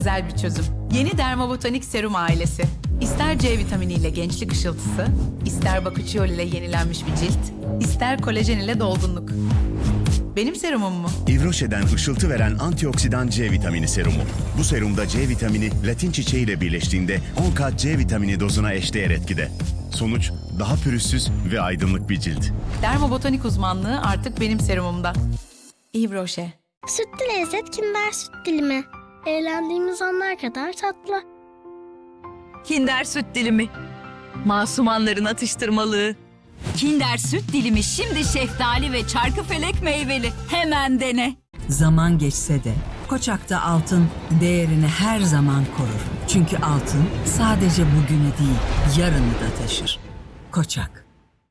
Güzel bir çözüm. Yeni Dermabotanik Serum ailesi. İster C vitaminiyle gençlik ışıltısı, ister bakuçiyol ile yenilenmiş bir cilt, ister kolajen ile dolgunluk. Benim serumum mu? Yves Rocher'den ışıltı veren antioksidan C vitamini serumu. Bu serumda C vitamini Latin çiçeği ile birleştiğinde 10 kat C vitamini dozuna eşdeğer etkide. Sonuç daha pürüzsüz ve aydınlık bir cilt. Dermabotanik uzmanlığı artık benim serumumda. Yves Rocher. Sütlü lezzet Kinder süt dilimi. Eğlendiğimiz anlar kadar tatlı. Kinder süt dilimi. Masum anların atıştırmalığı. Kinder süt dilimi şimdi şeftali ve çarkıfelek meyveli. Hemen dene. Zaman geçse de Koçak'ta altın değerini her zaman korur. Çünkü altın sadece bugünü değil, yarını da taşır. Koçak.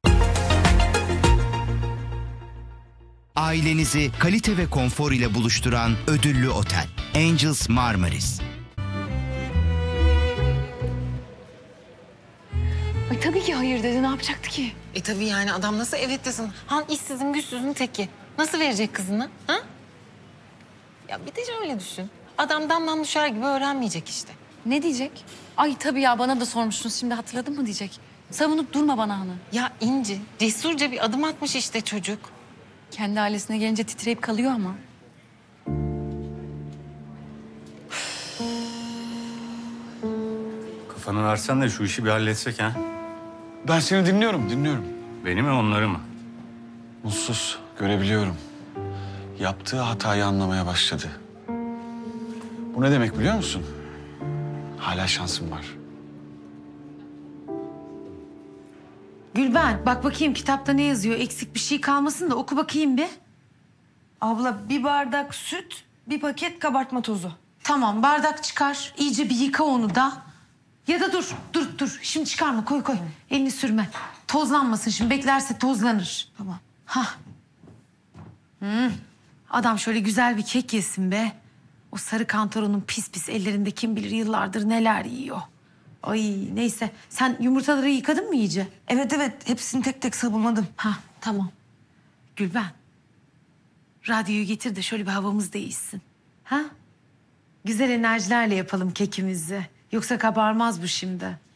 Ailenizi kalite ve konfor ile buluşturan ödüllü otel Angels Marmaris. Ay tabii ki hayır dedi. Ne yapacaktı ki? Tabii yani adam nasıl evet desin? Han işsizin güçsüzün teki. Nasıl verecek kızını? Ha? Ya bir de öyle düşün. Adam damdan düşer gibi öğrenmeyecek işte. Ne diyecek? Ay tabii ya bana da sormuştunuz. Şimdi hatırladın mı diyecek. Savunup durma bana Hanı. Ya İnci cesurca bir adım atmış işte çocuk. Kendi ailesine gelince titreyip kalıyor ama. Kafanı versen de şu işi bir halletsek ha. Ben seni dinliyorum. Beni mi onları mı? Mutsuz, görebiliyorum. Yaptığı hatayı anlamaya başladı. Bu ne demek biliyor musun? Hala şansım var. Gülben bak bakayım kitapta ne yazıyor? Eksik bir şey kalmasın da oku bakayım bir. Abla bir bardak süt, bir paket kabartma tozu. Tamam bardak çıkar. İyice bir yıka onu da. Ya da dur. Şimdi çıkarma koy. Elini sürme. Tozlanmasın şimdi beklerse tozlanır. Tamam. Hah. Adam şöyle güzel bir kek yesin be. O sarı kantaronun pis ellerinde kim bilir yıllardır neler yiyor. Ay neyse sen yumurtaları yıkadın mı iyice? Evet hepsini tek tek sabunladım. Ha tamam. Gülben. Radyoyu getir de şöyle bir havamız değişsin. Ha? Güzel enerjilerle yapalım kekimizi. Yoksa kabarmaz bu şimdi.